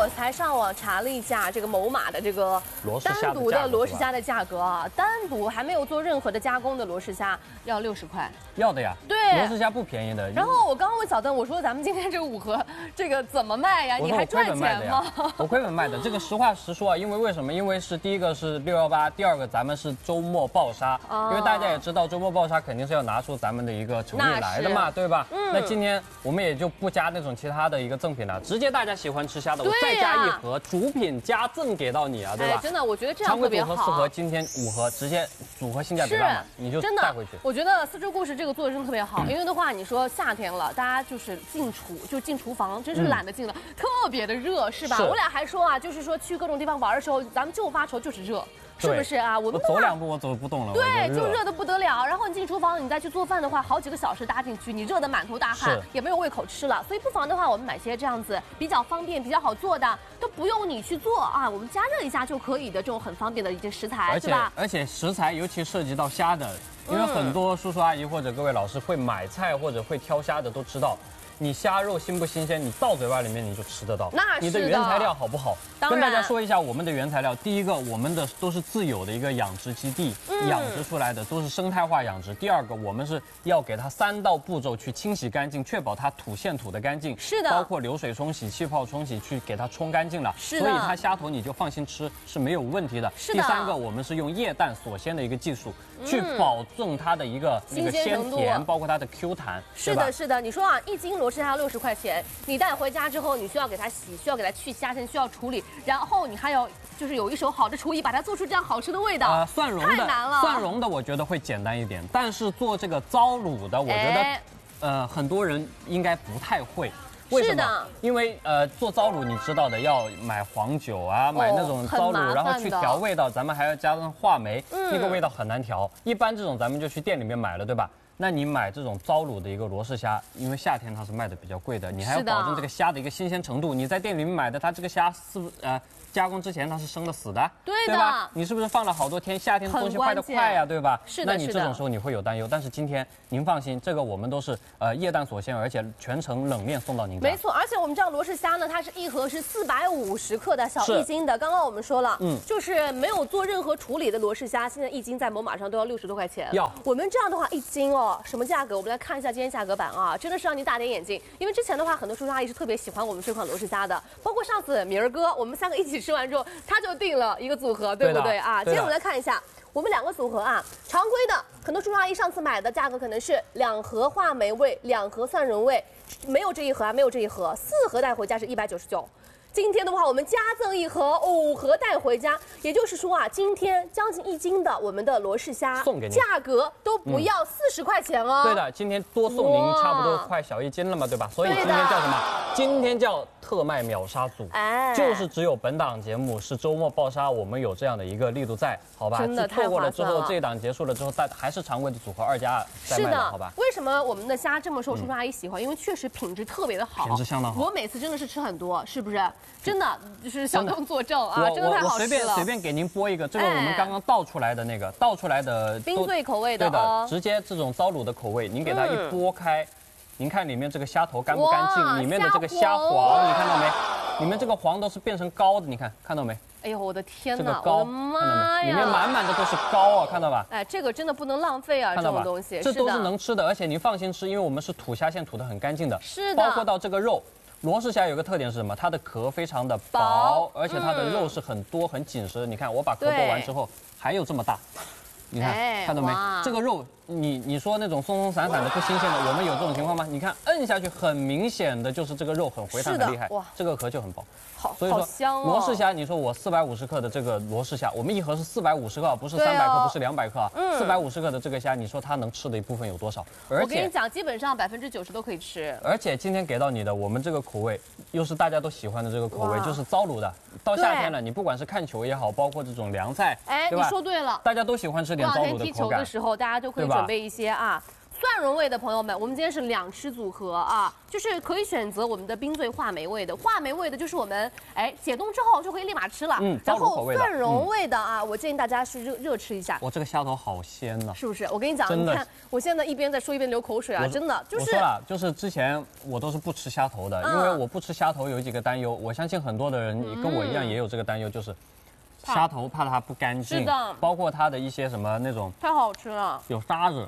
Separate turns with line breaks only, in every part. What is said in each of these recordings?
我才上网查了一下这个某马的这个单独的罗氏虾的价格啊，单独还没有做任何的加工的罗氏虾要60块。
要的呀，
对，
罗氏虾不便宜的。
然后我刚刚问小邓，我说咱们今天这个5盒这个怎么卖呀？你还赚钱吗？
我亏本卖的，这个实话实说啊，因为为什么？因为是第一个是618，第二个咱们是周末爆杀，因为大家也知道周末爆杀肯定是要拿出咱们的一个诚意来的嘛，对吧？那今天我们也就不加那种其他的一个赠品了，直接大家喜欢吃虾的，我再加1盒主品加赠给到你啊，对吧？
真的，我觉得这样特别好。
常规组合4盒，今天5盒，直接组合性价比大嘛，你就带回去。
我觉得四周故事这个做的真的特别好，因为的话，你说夏天了，大家就是进厨房，真是懒得进了，特别的热，是吧？我俩还说啊，就是说去各种地方玩的时候，咱们就发愁就是热。是不是啊？我们
走2步我走不动了。
对，就热得不得了。然后你进厨房，你再去做饭的话，好几个小时搭进去，你热得满头大汗，也没有胃口吃了。所以不妨的话，我们买些这样子比较方便、比较好做的，都不用你去做啊，我们加热一下就可以的这种很方便的一些食材，是吧？
而且食材尤其涉及到虾的，因为很多叔叔阿姨或者各位老师会买菜或者会挑虾的都知道。你虾肉新不新鲜，你到嘴巴里面你就吃得到。
那
你的原材料好不好？跟大家说一下我们的原材料。第一个，我们的都是自有的一个养殖基地养殖出来的，都是生态化养殖。第二个，我们是要给它3道步骤去清洗干净，确保它吐现吐的干净。
是的，
包括流水冲洗、气泡冲洗，去给它冲干净了。
是的，
所以它虾头你就放心吃是没有问题的。
是的。
第3个，我们是用液氮锁鲜的一个技术，去保证它的一个那个鲜甜，包括它的 Q 弹。
是的，是的。你说啊，1斤罗氏虾60块钱。你带回家之后，你需要给它洗，需要给它去虾线，需要处理，然后你还要就是有一手好的厨艺，把它做出这样好吃的味道。
蒜蓉的
太难了，
蒜蓉的我觉得会简单一点，但是做这个糟卤的，我觉得很多人应该不太会。为什么？因为做糟卤你知道的，要买黄酒啊，买那种糟卤，然后去调味道，咱们还要加上话梅，那个味道很难调。一般这种咱们就去店里面买了，对吧？那你买这种糟卤的一个罗氏虾，因为夏天它是卖的比较贵的，你还要保证这个虾的一个新鲜程度。你在店里面买的，它这个虾加工之前它是生的死的，
对
吧？你是不是放了好多天？夏天的东西坏得快呀，对吧？
是的。
那你这种时候你会有担忧，但是今天您放心，这个我们都是液氮锁鲜，而且全程冷链送到您家。
没错，而且我们知道罗氏虾呢，它是1盒是450克的，小1斤的。刚刚我们说了，就是没有做任何处理的罗氏虾，现在1斤在某马上都要60多块钱。我们这样的话1斤哦，什么价格？我们来看一下今天价格版啊，真的是让您大跌眼镜。因为之前的话，很多叔叔阿姨是特别喜欢我们这款罗氏虾的，包括上次明儿哥，我们3个一起吃完之后，他就订了一个组合，对不对啊？今天我们来看一下。我们2个组合啊，常规的，很多叔叔阿姨上次买的价格可能是2盒话梅味，2盒蒜蓉味，没有这一盒啊，没有这一盒，4盒带回家是199。今天的话，我们加赠1盒，5盒带回家，也就是说啊，今天将近1斤的我们的罗氏虾
送给您，
价格都不要40块钱哦。
对的，今天多送您差不多快小1斤了嘛，对吧？所以今天叫什么？今天叫特卖秒杀组，就是只有本档节目是周末爆杀，我们有这样的一个力度在，好吧？
真的
错过了之后，这一档结束了之后，还是常规的组合2加2再卖的，好吧？
为什么我们的虾这么受叔叔阿姨喜欢？因为确实品质特别的好，
品质相当好。
我每次真的是吃很多，是不是？真的就是小东作证啊，真的太好吃了。
我随便给您播一个，这个我们刚刚倒出来的那个，倒出来的
冰醉口味的，
对的，直接这种糟卤的口味，您给它一剥开，您看里面这个虾头干不干净？里面的这个虾黄，你看到没？里面这个黄都是变成膏的，你看到没？
哎呦，我的天哪！
这个膏，看到没？里面满满的都是膏啊，看到吧？
哎，这个真的不能浪费啊，这种东西，
这都是能吃的，而且您放心吃，因为我们是吐虾线吐得很干净的，
是的，
包括到这个肉。罗氏虾有个特点是什么？它的壳非常的薄，而且它的肉是很多很紧实的。你看，我把壳剥完之后，还有这么大。你看，看到没？这个肉，你说那种松松散散的不新鲜的，我们有这种情况吗？你看，摁下去很明显的就是这个肉很回弹很厉害，哇，这个壳就很薄。
好，
所以说罗氏虾，你说我450克的这个罗氏虾，我们1盒是450克，不是300克，不是200克啊，450克的这个虾，你说它能吃的一部分有多少？
我跟你讲，基本上90%都可以吃。
而且今天给到你的，我们这个口味又是大家都喜欢的这个口味，就是糟卤的。到夏天了，你不管是看球也好，包括这种凉菜，
哎，你说对了，
大家都喜欢吃点糟卤的口感。
踢球的时候，大家就可以准备一些啊。 蒜蓉味的朋友们，我们今天是2吃组合啊，就是可以选择我们的冰醉话梅味的，话梅味的就是我们解冻之后就可以立马吃了。然后蒜蓉味的啊，我建议大家是热吃一下。
我这个虾头好鲜呐，
是不是？我跟你讲，你看我现在一边在说一边流口水啊，真的就是。
我说了，就是之前我都是不吃虾头的，因为我不吃虾头有几个担忧，我相信很多的人跟我一样也有这个担忧，就是。虾头怕它不干净，
是的，
包括它的一些什么那种，
太好吃了，
有沙子，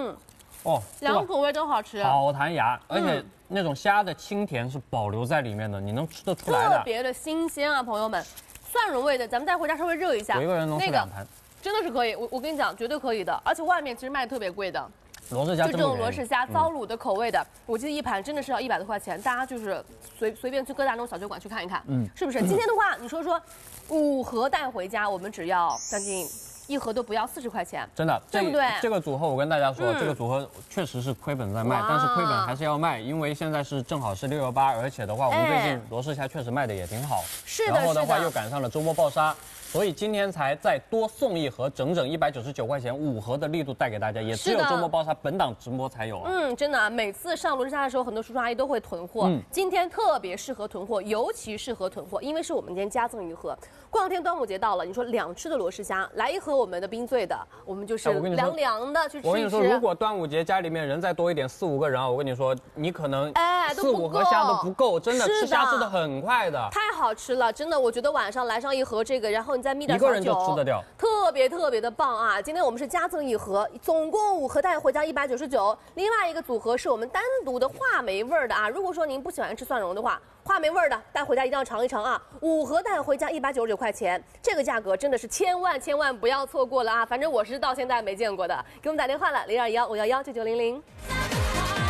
2个口味都好吃，
好弹牙，而且那种虾的清甜是保留在里面的，你能吃得出来的，
特别的新鲜啊，朋友们。蒜蓉味的，咱们带回家稍微热一下，
我一个人能吃2盘，
真的是可以，我跟你讲，绝对可以的，而且外面其实卖的特别贵的。
罗氏虾
就这种罗氏虾糟卤的口味的，我记得1盘真的是要100多块钱，大家就是随便去各大那种小酒馆去看一看，是不是？今天的话，你说5盒带回家，我们只要将近1盒都不要40块钱，
真的，
对不对？
这个组合我跟大家说，这个组合确实是亏本在卖，但是亏本还是要卖，因为现在是正好是618，而且的话，我们最近罗氏虾确实卖的也挺好，
是的，
然后的话又赶上了周末爆杀。所以今天才再多送1盒，整整199块钱，5盒的力度带给大家，也只有周末爆杀本档直播才有。
真的，每次上罗氏虾的时候，很多叔叔阿姨都会囤货。今天特别适合囤货，尤其适合囤货，因为是我们今天加赠1盒。过2天端午节到了，你说2吃的罗氏虾，来1盒我们的冰醉的，我们就是凉凉的去吃一吃。
我跟你说，如果端午节家里面人再多一点4、5个人啊，我跟你说，你可能4、5盒虾都不够，真的吃虾吃的很快的，
太好吃了，真的，我觉得晚上来上1盒这个，然后你再眯点
小酒，一个人就吃得掉，
特别的棒啊！今天我们是加赠1盒，总共5盒带回家199，另外一个组合是我们单独的话梅味的啊。如果说您不喜欢吃蒜蓉的话，话梅味的带回家一定要尝一尝啊！5盒带回家199块钱，这个价格真的是千万不要错过了啊！反正我是到现在没见过的，给我们打电话了，0215119900。